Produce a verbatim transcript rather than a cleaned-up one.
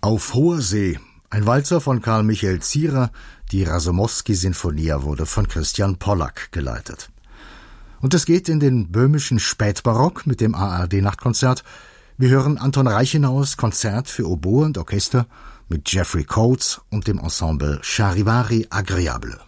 Auf hoher See, ein Walzer von Karl Michael Zierer, die Rasomowski-Sinfonia wurde von Christian Pollack geleitet. Und es geht in den böhmischen Spätbarock mit dem A R D-Nachtkonzert. Wir hören Anton Reichenauers Konzert für Oboe und Orchester mit Jeffrey Coates und dem Ensemble Charivari Agréable.